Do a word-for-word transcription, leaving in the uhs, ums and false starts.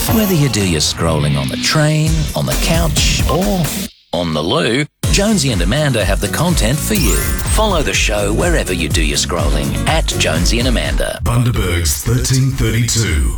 Whether you do your scrolling on the train, on the couch, or on the loo, Jonesy and Amanda have the content for you. Follow the show wherever you do your scrolling at Jonesy and Amanda. Bundaberg's thirteen thirty-two.